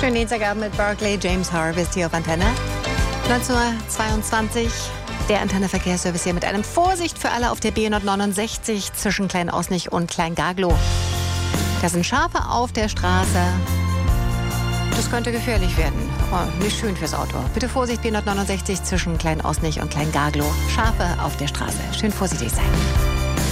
Schönen Dienstagabend mit Berkeley. James Harvest hier auf Antenne. 19:22 Uhr. Der Antenne-Verkehrsservice hier mit einem Vorsicht für alle auf der B169 zwischen Klein-Osnich und Klein-Gaglow. Da sind Schafe auf der Straße. Das könnte gefährlich werden. Oh, nicht schön fürs Auto. Bitte Vorsicht, B169 zwischen Klein-Osnich und Klein-Gaglow. Schafe auf der Straße. Schön vorsichtig sein.